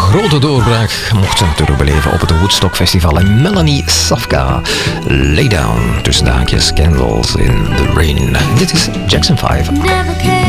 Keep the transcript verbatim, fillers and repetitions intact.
grote doorbraak mocht ze natuurlijk beleven op het Woodstock Festival. En Melanie Safka, Lay Down, tussen de haakjes Candles in the Rain. Dit is Jackson vijf.